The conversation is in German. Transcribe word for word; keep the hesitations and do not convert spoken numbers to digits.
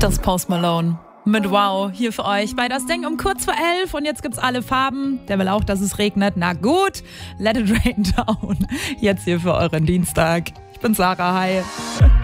Das Post Malone mit Wow hier für euch bei Das Ding um kurz vor elf. Und jetzt gibt's alle Farben. Der will auch, dass es regnet. Na gut, let it rain down. Jetzt hier für euren Dienstag. Ich bin Sarah, hi.